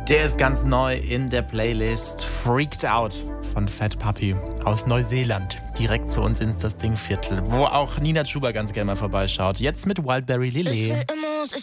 Der ist ganz neu in der Playlist. Freaked Out von Fat Puppy aus Neuseeland. Direkt zu uns ins Das Ding Viertel, wo auch Nina Chuba ganz gerne mal vorbeischaut. Jetzt mit Wildberry Lilly.